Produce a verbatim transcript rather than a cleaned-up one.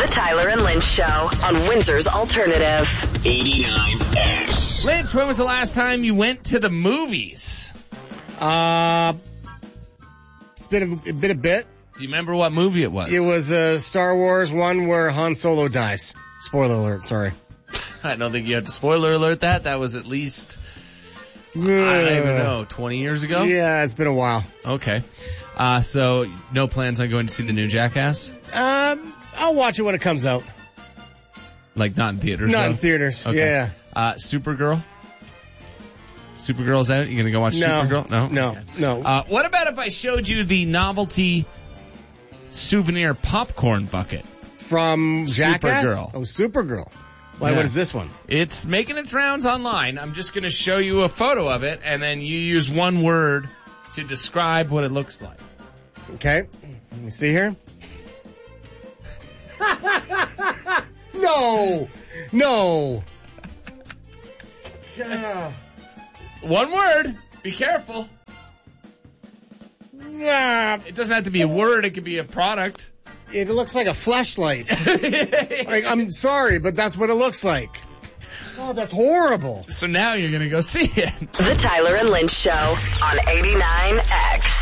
Tyler and Lynch Show on Windsor's Alternative. eighty-nine X. Lynch, when was the last time you went to the movies? Uh, it's been a, been a bit. Do you remember what movie it was? It was a Star Wars one where Han Solo dies. Spoiler alert, sorry. I don't think you have to spoiler alert that. That was at least, I don't even know, twenty years ago? Yeah, it's been a while. Okay. Uh, so no plans on going to see the new Jackass? Um, I'll watch it when it comes out. Like not in theaters? Not though? in theaters, Okay. yeah. Uh, Supergirl? Supergirl's out? You gonna go watch No, Supergirl? No? no, Okay. no. Uh, what about if I showed you the novelty souvenir popcorn bucket? From Jackass? Supergirl. Oh, Supergirl. Why, Yeah. what is this one? It's making its rounds online. I'm just going to show you a photo of it, and then you use one word to describe what it looks like. Okay. Let me see here. No! No! Yeah. One word. Be careful. Yeah. It doesn't have to be a word. It could be a product. It looks like a fleshlight. Like, I'm sorry, but that's what it looks like. Oh, that's horrible. So now you're going to go see it. The Tyler and Lynch Show on eighty-nine X.